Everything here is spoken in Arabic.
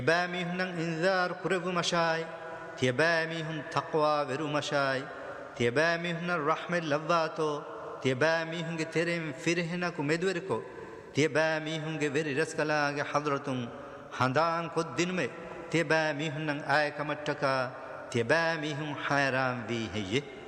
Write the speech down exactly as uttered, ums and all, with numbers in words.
باميهن إنذار قرب مشاي تيباميهن تقوى ورو مشاي تيباميهن الرحمة لذاتو تيباميهن ترم فرهنك مدوركو تيباميهن وري رسكلا حضرتم هندان كد دين में تيباميهن آية كمتكا تيباميهن حيران بي هي